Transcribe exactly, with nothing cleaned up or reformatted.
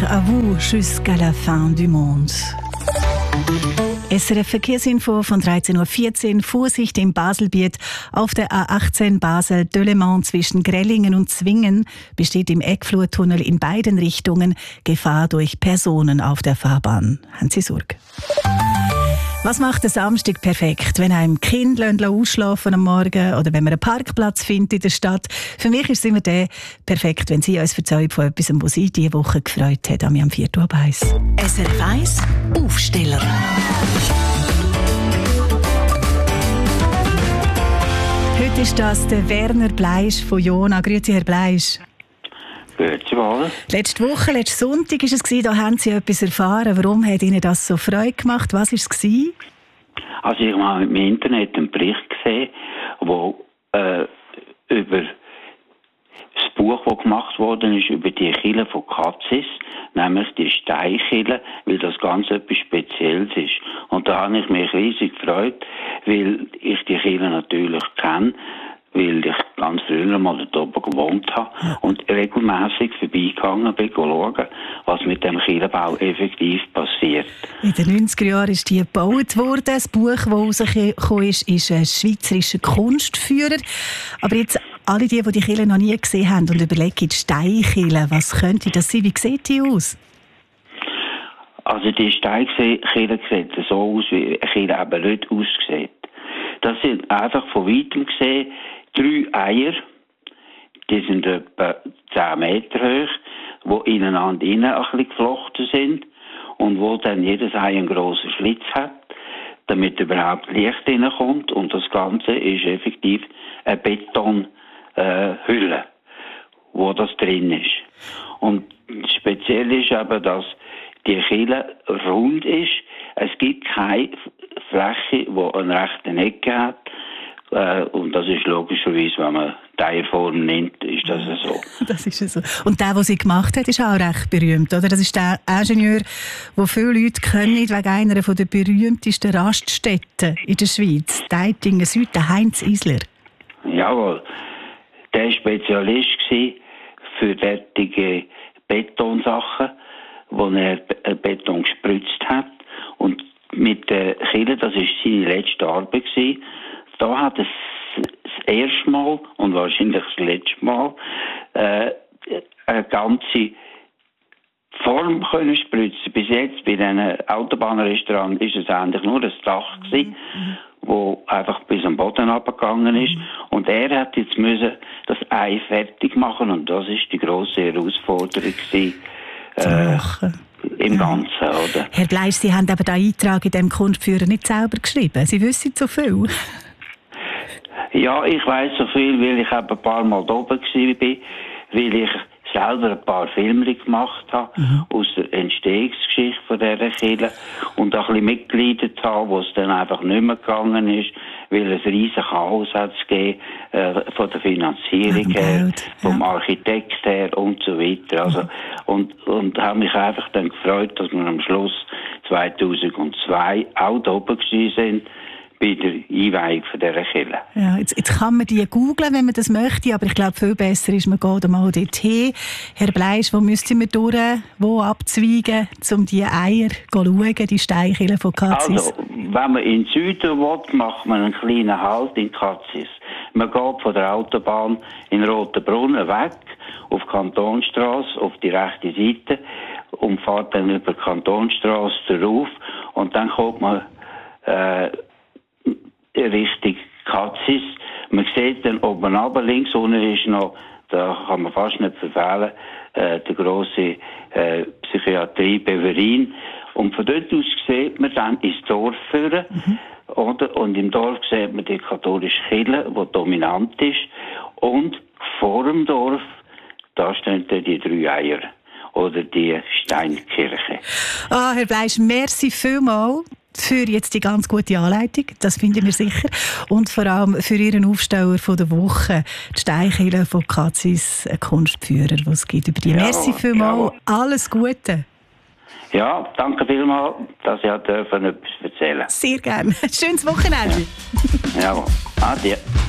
à vous jusqu'à la fin du monde. S R F Verkehrsinfo von dreizehn Uhr vierzehn. Vorsicht im Baselbiet. Auf der A achtzehn Basel-Delemont zwischen Grellingen und Zwingen besteht im Eckflurtunnel in beiden Richtungen Gefahr durch Personen auf der Fahrbahn. Haben Sie Sorge? Was macht den Samstag perfekt? Wenn einem Kind ausschlafen am Morgen oder wenn man einen Parkplatz findet in der Stadt. Für mich ist es immer der perfekt, wenn Sie uns erzählen von etwas, was Sie diese Woche gefreut hat. Am vierten ab eins. S R F eins Aufsteller. Heute ist das der Werner Bleisch von Jona. Grüezi, Herr Bleisch. Grüezi wohl. Letzte Woche, letzten Sonntag war es, da haben Sie etwas erfahren. Warum hat Ihnen das so Freude gemacht? Was war es? Also ich habe im Internet einen Bericht gesehen, wo äh, über das Buch, das gemacht worden ist, über die Kirche von Katzis, nämlich die Steinkirche, weil das ganz etwas Spezielles ist. Und da habe ich mich riesig gefreut, weil ich die Kirche natürlich kenne, weil ich ganz früher mal dort oben gewohnt habe und regelmässig vorbeigegangen bin, schauen, was mit dem Kirchenbau effektiv passiert. In den neunziger Jahren ist die gebaut worden. Das Buch, das rausgekommen ist, ist ein schweizerischer Kunstführer. Aber jetzt alle die, die die Kirche noch nie gesehen haben und überlegen, die Steinkirche, was könnte das sein? Wie sieht die aus? Also die Steinkirche sieht so aus, wie eine Kirche eben nicht aussieht. Das sind einfach von weitem gesehen drei Eier, die sind etwa zehn Meter hoch, die ineinander innen ein bisschen geflochten sind und wo dann jedes Ei einen grossen Schlitz hat, damit überhaupt Licht reinkommt. Und das Ganze ist effektiv eine Betonhülle, äh, wo das drin ist. Und speziell ist aber, dass die Kirche rund ist. Es gibt keine Fläche, die eine rechte Ecke hat. Äh, und das ist logischerweise, wenn man die Eierform nimmt, ist das so. Das ist so. Und der, der sie gemacht hat, ist auch recht berühmt, oder? Das ist der Ingenieur, den viele Leute kennen, wegen einer der berühmtesten Raststätten in der Schweiz, Deitinger Süd, der Heinz Isler. Jawohl. Der war Spezialist für derartige Betonsachen, wo er Beton gespritzt hat. Und mit der Kirche, das war seine letzte Arbeit gewesen. Da hat es das erste Mal und wahrscheinlich das letzte Mal äh, eine ganze Form können spritzen. Bis jetzt bei diesen Autobahnrestaurants ist es eigentlich nur das Dach gewesen, mhm. wo einfach bis am Boden runtergegangen ist. Mhm. Und er hat jetzt müssen das Ei fertig machen und das ist die grosse Herausforderung gewesen, äh, im ja. Ganzen, oder? Herr Bleisch, Sie haben aber den Eintrag in diesem Kunstführer nicht selber geschrieben. Sie wissen so viel. Ja, ich weiss so viel, weil ich ein paar Mal da oben war, weil ich selber ein paar Filme gemacht habe, mhm. aus der Entstehungsgeschichte von dieser Kirche und auch ein bisschen mitgeleitet habe, wo es dann einfach nicht mehr gegangen ist, weil es riesen Chaos hat es gegeben, äh, von der Finanzierung ja, her, vom ja. Architekt her und so weiter. Also, mhm. und, und habe mich einfach dann gefreut, dass wir am Schluss zweitausendzwei auch da oben gewesen sind, bei der Einweihung von dieser Kirche. Ja, jetzt, jetzt kann man die googlen, wenn man das möchte, aber ich glaube, viel besser ist, man geht mal dorthin. Herr Bleisch, wo müssten wir durch, wo abzweigen, um die Eier zu schauen, die Steinkirche von Katzis? Also, wenn man in den Süden will, macht man einen kleinen Halt in Katzis. Man geht von der Autobahn in Rotenbrunnen weg, auf die Kantonstrasse, auf die rechte Seite, und fährt dann über die Kantonstrasse rauf, und dann kommt man äh, Richtung Katzis. Man sieht dann oben runter, links unten ist noch, da kann man fast nicht verfehlen, äh, der grosse äh, Psychiatrie Beverin. Und von dort aus sieht man dann ins Dorf führen, mhm. oder? Und im Dorf sieht man die katholische Kirche, die dominant ist. Und vor dem Dorf, da stehen dann die drei Eier. Oder die Steinkirche. Ah, Herr Bleisch, merci vielmals für jetzt die ganz gute Anleitung, das finden wir sicher. Und vor allem für Ihren Aufsteller von der Woche, die Steinkirche von Katzis, ein Kunstführer, den es gibt über die. Ja, merci vielmals, ja. Alles Gute. Ja, danke vielmals, dass ich etwas erzählen durfte. Sehr gerne. Schönes Wochenende. Ja, adieu.